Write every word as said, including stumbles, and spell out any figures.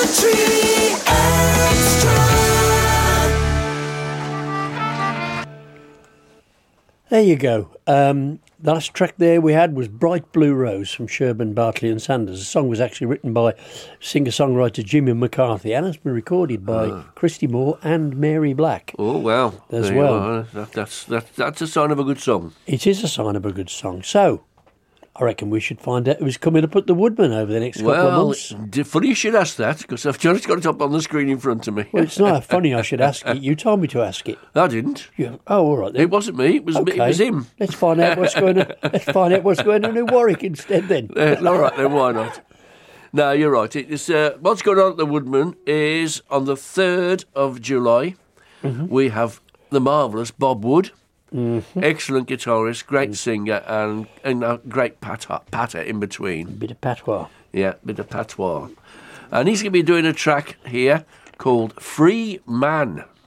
Country Extra. There you go. Um, the last track there we had was Bright Blue Rose from Sherburn, Bartley and Sanders. The song was actually written by singer-songwriter Jimmy McCarthy and has been recorded by Ah. Christy Moore and Mary Black. Oh, well. As there you well. are. That, that's, that, that's a sign of a good song. It is a sign of a good song. So, I reckon we should find out who's coming up at the Woodman over the next couple of Well, months. d- funny you should ask that, because I've just got it up on the screen in front of me. Well, it's not funny I should ask it. You told me to ask it. I didn't. You, oh, all right then. It wasn't me. It was Okay. it was him. Let's find out what's going on. Let's find out what's going on in Warwick instead then. Uh, all right, then, why not? No, you're right. It's, uh, what's going on at the Woodman is on the third of July, Mm-hmm. we have the marvellous Bob Wood, Mm-hmm. excellent guitarist, great singer, and, and a great patter, patter in between. Bit of patois. Yeah, bit of patois. And he's going to be doing a track here called Free Man.